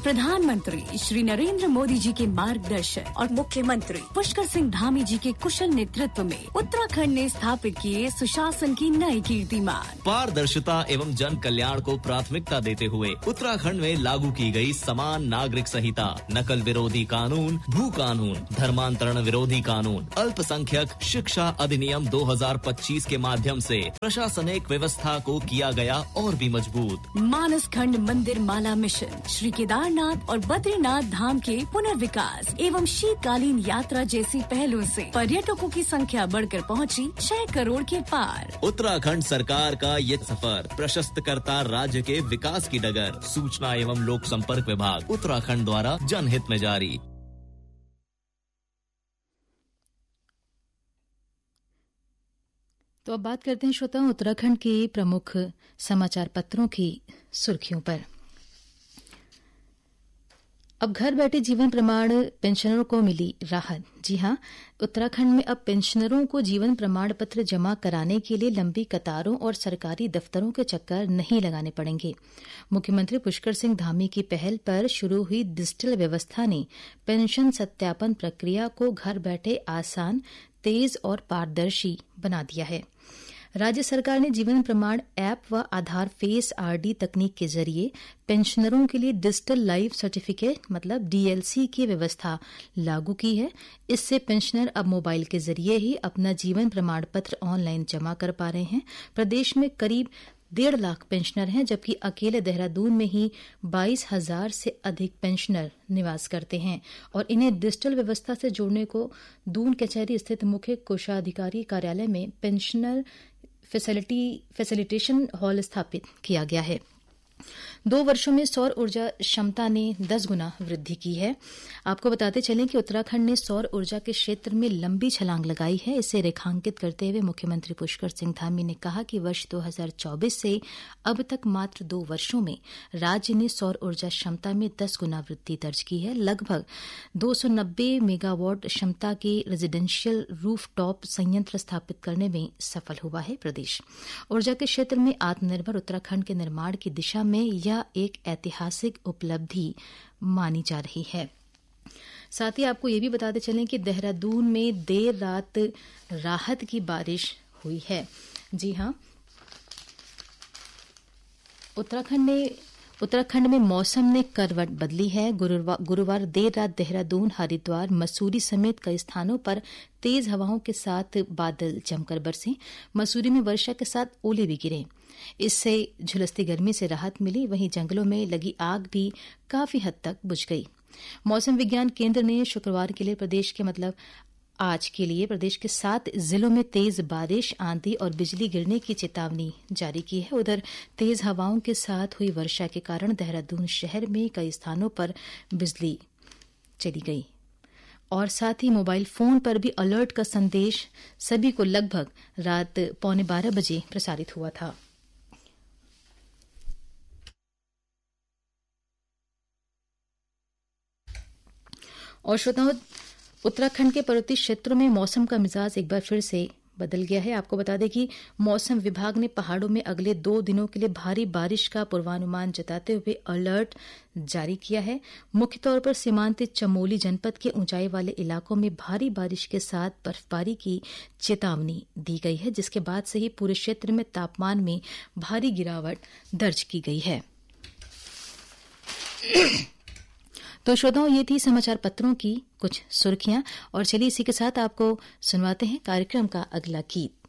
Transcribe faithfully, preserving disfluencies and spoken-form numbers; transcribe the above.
प्रधानमंत्री श्री नरेंद्र मोदी जी के मार्गदर्शन और मुख्यमंत्री पुष्कर सिंह धामी जी के कुशल नेतृत्व में उत्तराखंड ने स्थापित किए सुशासन की नई कीर्तिमान। पारदर्शिता एवं जन कल्याण को प्राथमिकता देते हुए उत्तराखंड में लागू की गई समान नागरिक संहिता, नकल विरोधी कानून, भू कानून, धर्मांतरण विरोधी कानून, अल्पसंख्यक शिक्षा अधिनियम दो हज़ार पच्चीस के माध्यम से प्रशासनिक व्यवस्था को किया गया और भी मजबूत। मानस खंड मंदिर माला मिशन, श्री केदारनाथ और बद्रीनाथ धाम के पुनर्विकास एवं शीतकालीन यात्रा जैसी पहलों से पर्यटकों की संख्या बढ़कर पहुंची छह करोड़ के पार। उत्तराखंड सरकार का ये सफर प्रशस्त करता राज्य के विकास की डगर। सूचना एवं लोक संपर्क विभाग उत्तराखंड द्वारा जनहित में जारी। तो अब बात करते हैं श्रोताओं उत्तराखंड के प्रमुख समाचार पत्रों की सुर्खियों पर। अब घर बैठे जीवन प्रमाण पेंशनरों को मिली राहत। जी हां, उत्तराखंड में अब पेंशनरों को जीवन प्रमाण पत्र जमा कराने के लिए लंबी कतारों और सरकारी दफ्तरों के चक्कर नहीं लगाने पड़ेंगे। मुख्यमंत्री पुष्कर सिंह धामी की पहल पर शुरू हुई डिजिटल व्यवस्था ने पेंशन सत्यापन प्रक्रिया को घर बैठे आसान, तेज और पारदर्शी बना दिया है। राज्य सरकार ने जीवन प्रमाण ऐप व आधार फेस आरडी तकनीक के जरिए पेंशनरों के लिए डिजिटल लाइफ सर्टिफिकेट मतलब डीएलसी की व्यवस्था लागू की है। इससे पेंशनर अब मोबाइल के जरिए ही अपना जीवन प्रमाण पत्र ऑनलाइन जमा कर पा रहे हैं। प्रदेश में करीब डेढ़ लाख पेंशनर हैं, जबकि अकेले देहरादून में ही बाईस हजार से अधिक पेंशनर निवास करते हैं और इन्हें डिजिटल व्यवस्था से जोड़ने को दून कचहरी स्थित मुख्य कोषाधिकारी कार्यालय में पेंशनर फैसिलिटी फैसिलिटेशन हॉल स्थापित किया गया है। दो वर्षों में सौर ऊर्जा क्षमता ने दस गुना वृद्धि की है। आपको बताते चलें कि उत्तराखंड ने सौर ऊर्जा के क्षेत्र में लंबी छलांग लगाई है। इसे रेखांकित करते हुए मुख्यमंत्री पुष्कर सिंह धामी ने कहा कि वर्ष दो हज़ार चौबीस से अब तक मात्र दो वर्षों में राज्य ने सौर ऊर्जा क्षमता में दस गुना वृद्धि दर्ज की है। लगभग दो सौ नब्बे मेगावाट क्षमता के रेजिडेंशियल रूफ टॉप संयंत्र स्थापित करने में सफल हुआ है प्रदेश। ऊर्जा के क्षेत्र में आत्मनिर्भर उत्तराखंड के निर्माण की दिशा में यह एक ऐतिहासिक उपलब्धि मानी जा रही है। साथ ही आपको ये भी बताते चलें कि देहरादून में देर रात राहत की बारिश हुई है। जी हां, उत्तराखंड ने उत्तराखंड में मौसम ने करवट बदली है। गुरुवार, गुरुवार देर रात देहरादून, हरिद्वार, मसूरी समेत कई स्थानों पर तेज हवाओं के साथ बादल जमकर बरसे। मसूरी में वर्षा के साथ ओले भी गिरे। इससे झुलसती गर्मी से राहत मिली। वहीं जंगलों में लगी आग भी काफी हद तक बुझ गई। मौसम विज्ञान केंद्र ने शुक्रवार के लिए प्रदेश के मतलब आज के लिए प्रदेश के सात जिलों में तेज बारिश, आंधी और बिजली गिरने की चेतावनी जारी की है। उधर तेज हवाओं के साथ हुई वर्षा के कारण देहरादून शहर में कई स्थानों पर बिजली चली गई और साथ ही मोबाइल फोन पर भी अलर्ट का संदेश सभी को लगभग रात पौने बारह बजे प्रसारित हुआ था। और श्रोताओं, उत्तराखंड के पर्वतीय क्षेत्रों में मौसम का मिजाज एक बार फिर से बदल गया है। आपको बता दें कि मौसम विभाग ने पहाड़ों में अगले दो दिनों के लिए भारी बारिश का पूर्वानुमान जताते हुए अलर्ट जारी किया है। मुख्य तौर पर सीमांत चमोली जनपद के ऊंचाई वाले इलाकों में भारी बारिश के साथ बर्फबारी की चेतावनी दी गई है, जिसके बाद से ही पूरे क्षेत्र में तापमान में भारी गिरावट दर्ज की गई है। तो श्रोताओं, ये थी समाचार पत्रों की कुछ सुर्खियां और चलिए इसी के साथ आपको सुनवाते हैं कार्यक्रम का अगला गीत।